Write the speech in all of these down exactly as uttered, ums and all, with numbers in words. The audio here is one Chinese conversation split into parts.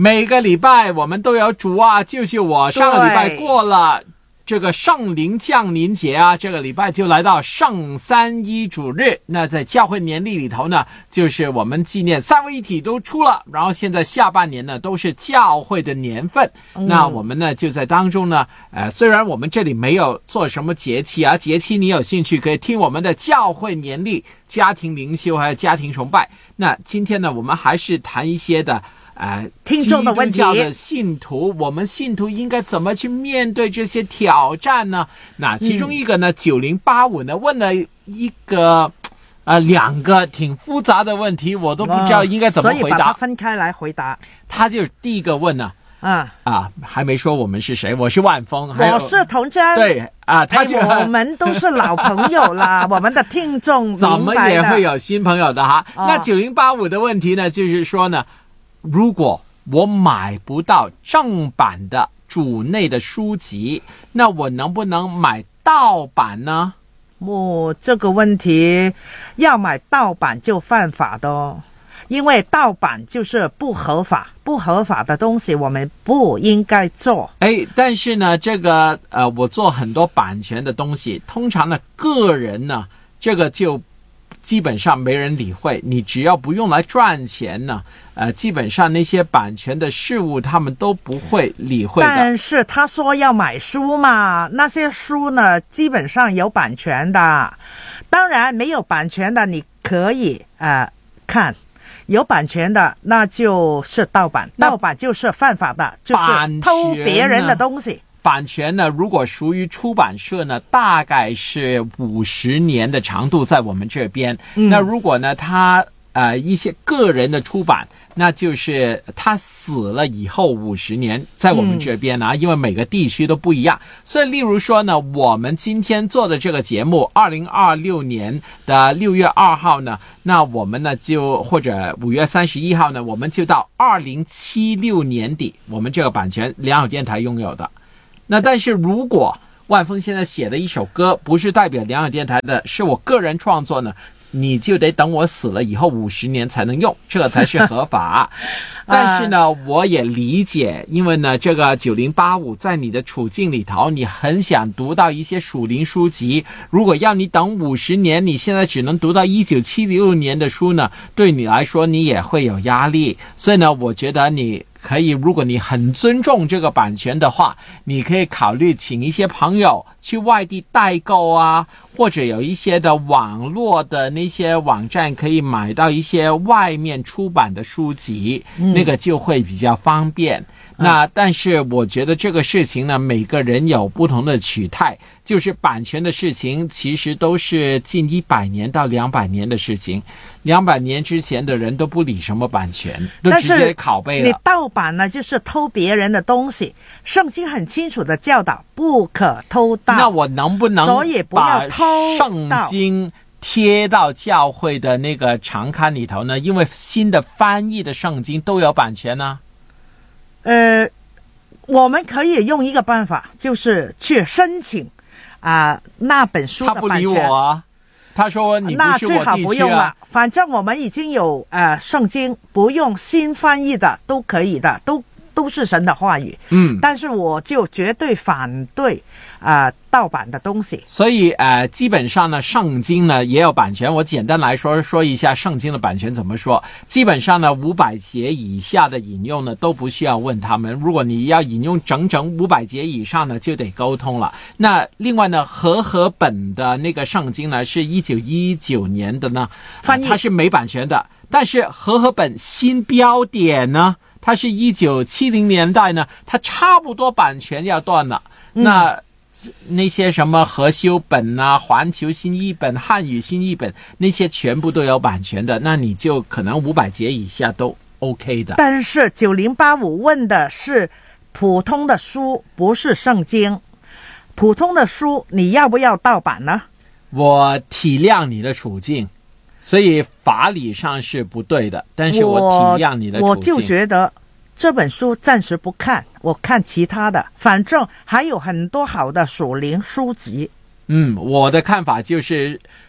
每个礼拜我们都有主啊救救我，上个礼拜过了这个圣灵降临节啊，这个礼拜就来到圣三一主日。那在教会年历里头呢，就是我们纪念三位一体都出了，然后现在下半年呢都是教会的年份。嗯、那我们呢就在当中呢，呃，虽然我们这里没有做什么节期啊，节期你有兴趣可以听我们的教会年历、家庭灵修还有家庭崇拜。那今天呢，我们还是谈一些的。呃， 听众的问题，基督教的信徒，我们信徒应该怎么去面对这些挑战呢？那其中一个呢，九零八五呢问了一个呃两个挺复杂的问题，我都不知道应该怎么回答， 所以把它分开来回答。 他就第一个问呢、啊，啊啊，还没说我们是谁，我是万峰，还有我是童真， 对啊，他就、 哎、我们都是老朋友啦，我们的听众怎么也会有新朋友的哈。哦、那九零八五的问题呢，就是说呢。如果我买不到正版的主内的书籍，那我能不能买盗版呢？ 哦，这个问题要买盗版就犯法的哦，因为盗版就是不合法，不合法的东西我们不应该做。 哎，但是呢，这个呃，我做很多版权的东西，通常呢，个人呢，这个就基本上没人理会，你只要不用来赚钱呢，呃，基本上那些版权的事物他们都不会理会的。 但是他说要买书嘛，那些书呢基本上有版权的，当然没有版权的你可以呃看，有版权的那就是盗版，盗版就是犯法的，就是偷别人的东西。 版权呢，如果属于出版社呢，大概是五十年的长度在我们这边。嗯、那如果呢，他呃一些个人的出版，那就是他死了以后五十年，在我们这边呢、啊嗯，因为每个地区都不一样，所以例如说呢，我们今天做的这个节目，二零二六年的六月二号呢，那我们呢就或者五月三十一号呢，我们就到二零七六年底，我们这个版权良友电台拥有的。那但是如果万峰现在写的一首歌不是代表良友电台的，是我个人创作呢，你就得等我死了以后五十年才能用，这才是合法。但是呢，我也理解，因为呢，这个九零八五在你的处境里头，你很想读到一些属灵书籍，如果要你等五十年，你现在只能读到一九七六年的书呢，对你来说你也会有压力。所以呢，我觉得你可以，如果你很尊重这个版权的话，你可以考虑请一些朋友去外地代购啊，或者有一些的网络的那些网站可以买到一些外面出版的书籍，嗯、那个就会比较方便。那但是我觉得这个事情呢，每个人有不同的取态，就是版权的事情其实都是近一百年到两百年的事情，两百年之前的人都不理什么版权，都直接拷贝了。 你盗版呢，就是偷别人的东西，圣经很清楚的教导不可偷盗。 那我能不能所以不要偷把圣经贴到教会的那个常刊里头呢？因为新的翻译的圣经都有版权呢。 呃，我们可以用一个办法，就是去申请啊、呃、那本书的版权。 他不理我啊，他说你不是我地区啊。 那最好不用了，反正我们已经有呃圣经，不用新翻译的都可以的，都都是神的话语。嗯，但是我就绝对反对啊、呃、盗版的东西。 所以呃，基本上呢，圣经呢也有版权。我简单来说说一下圣经的版权怎么说。基本上呢，五百节以下的引用呢都不需要问他们。如果你要引用整整五百节以上呢，就得沟通了。那另外呢，和合本的那个圣经呢是一九一九年的呢，翻译、呃、它是没版权的。但是和合本新标点呢，它是一九七零年代呢，它差不多版权要断了。嗯、那那些什么和修本啊、环球新译本、汉语新译本，那些全部都有版权的，那你就可能五百节以下都 OK 的。 但是九零八五问的是普通的书，不是圣经。普通的书你要不要盗版呢？ 我体谅你的处境，所以法理上是不对的，但是我体谅你的处境。 我就觉得这本书暂时不看，我看其他的，反正还有很多好的属灵书籍。 嗯，我的看法就是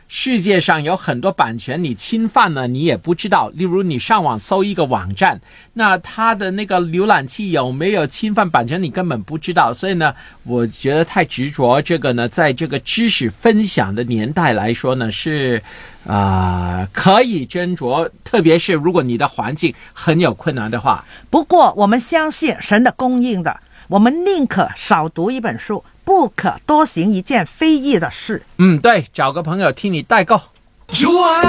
世界上有很多版权你侵犯了你也不知道，例如你上网搜一个网站，那它的那个浏览器有没有侵犯版权你根本不知道。所以呢我觉得太执着这个呢，在这个知识分享的年代来说呢是啊、呃，可以斟酌，特别是如果你的环境很有困难的话。 不过我们相信神的供应的，我们宁可少读一本书，不可多行一件非义的事。 嗯，对，找个朋友替你代购。